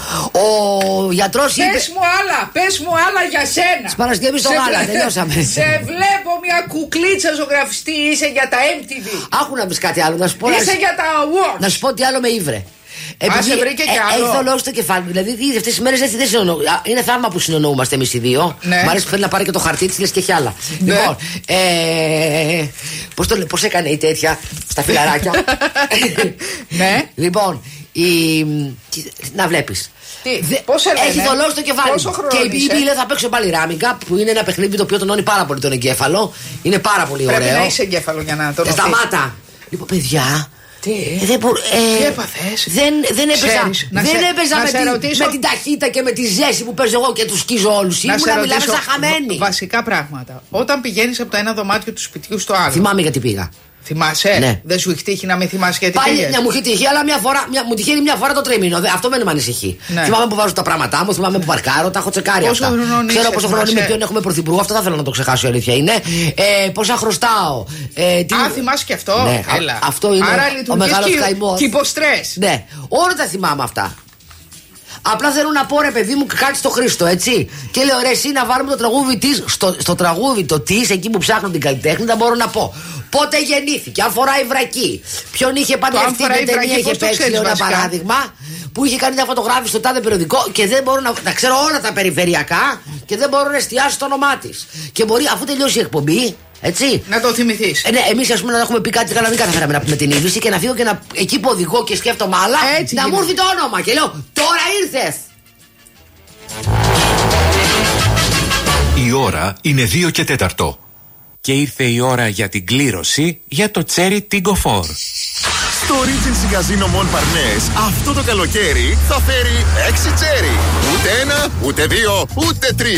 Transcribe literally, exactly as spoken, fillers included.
Ο γιατρός είπε. Πες μου άλλα, πες μου άλλα για σένα. Σπαρασκευή στο γάλα, τελειώσαμε. Σε βλέπω μια κουκλίτσα ζωγραφιστή, είσαι για τα εμ τι βι. Άκου να πεις κάτι άλλο, να σου πω. Είσαι για τα awards. Να σου πω τι άλλο με ήβρε. Επειδή βρήκε κι άλλο. Έχει θολώσει το κεφάλι. Δηλαδή αυτές τις μέρες έτσι δεν συνεννοούμε. Είναι θαύμα που συνεννοούμαστε εμείς οι δύο. Ναι. Μ' αρέσει που θέλει να πάρει και το χαρτί της, λες και έχει άλλα. Ναι. Λοιπόν, ε, πώς, το, πώς έκανε η τέτοια στα φιλαράκια. Ναι. Λοιπόν, η, να βλέπεις. Τι, πώς σε λένε, έχει θολώσει το κεφάλι. Και η Μπίλε θα παίξω πάλι ράμικα, που είναι ένα παιχνίδι το οποίο τονώνει πάρα πολύ τον εγκέφαλο. Είναι πάρα πολύ ωραίο. Πρέπει να έχει εγκέφαλο για να τον ε, σταμάτα. Λοιπόν, παιδιά. Τι, ε, δεν μπορώ, ε, τι έπαθες? Δεν, δεν έπαιζα, Ξέρεις, δεν σε, έπαιζα με, τη, με την ταχύτητα και με τη ζέση που παίζω εγώ και τους σκίζω όλους. Ήμουν να μιλάμε σαν χαμένοι. Βασικά πράγματα. Όταν πηγαίνεις από το ένα δωμάτιο του σπιτιού στο άλλο. Θυμάμαι γιατί πήγα. Θυμάσαι? Ναι. Δεν σου έχει τύχει να μην θυμάσαι γιατί πάλι πήγες? Μια μου έχει τύχει, αλλά μια φορά, μια, μου τυχαίνει μια φορά το τρίμηνο. Δε, αυτό μένει με ανησυχεί. Ναι. Θυμάμαι που βάζω τα πράγματά μου, θυμάμαι που παρκάρω, τα έχω τσεκάρει πόσο αυτά. Ξέρω πόσο χρόνο είμαι, ποιον έχουμε πρωθυπουργό, αυτό θα θέλω να το ξεχάσω, η αλήθεια είναι. Ε, πόσα χρωστάω. Ε, τι... Α, θυμάσαι και αυτό? Ναι, έλα. Αυτό είναι άρα, ο μεγάλος καημός. Κυποστρες. Ναι, όλα τα θυμάμαι αυτά. Απλά θέλω να πω ρε παιδί μου κάτι στο Χρήστο, έτσι. Και λέω ρε εσύ να βάλουμε το τραγούδι της. Στο, στο τραγούδι το της, εκεί που ψάχνω την καλλιτέχνη, δεν μπορώ να πω. Πότε γεννήθηκε, αν φοράει βρακή. Ποιον είχε παντρευτεί, την ταινία είχε παίξει, λέω ένα παράδειγμα. Που είχε κάνει μια φωτογράφηση στο τάδε περιοδικό και δεν μπορώ να. Τα ξέρω όλα τα περιφερειακά και δεν μπορώ να εστιάσω το όνομά της. Και μπορεί αφού τελειώσει η εκπομπή. Έτσι. Να το θυμηθείς. Ε, ναι, εμείς ας πούμε να έχουμε πει κάτι κανονικά, θα θέλαμε να πούμε την είδηση και να φύγω και να, εκεί που οδηγώ και σκέφτομαι άλλα, έτσι, να μου έρθει το όνομα και λέω τώρα ήρθες. Η ώρα είναι δύο και τέταρτο. Και ήρθε η ώρα για την κλήρωση για το Cherry Tiggo φορ. Στο Regency Casino Mon Parnes αυτό το καλοκαίρι θα φέρει έξι τσέρι. Ούτε ένα, ούτε δύο, ούτε τρία.